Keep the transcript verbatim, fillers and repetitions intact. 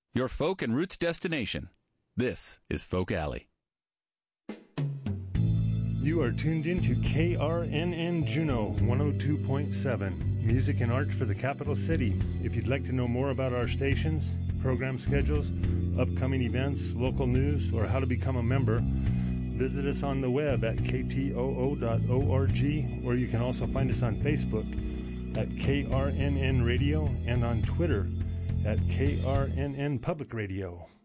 your folk and roots destination. This is Folk Alley. You are tuned in to K R N N Juneau one oh two point seven, music and art for the capital city. If you'd like to know more about our stations, program schedules, upcoming events, local news, or how to become a member, visit us on the web at k t o o dot org, or you can also find us on Facebook at K R N N Radio and on Twitter at K R N N Public Radio.